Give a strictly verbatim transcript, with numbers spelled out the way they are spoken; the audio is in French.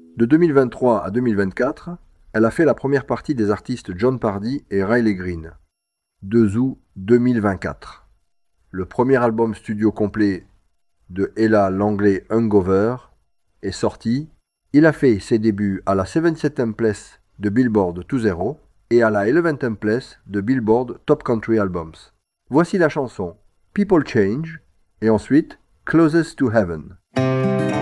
De deux mille vingt-trois à deux mille vingt-quatre, elle a fait la première partie des artistes John Pardy et Riley Green. deux août deux mille vingt-quatre. Le premier album studio complet de Ella Langley Hungover est sorti. Il a fait ses débuts à la soixante-septième place de Billboard deux zéro et à la eleventh place de Billboard Top Country Albums. Voici la chanson People Change et ensuite Closest to Heaven.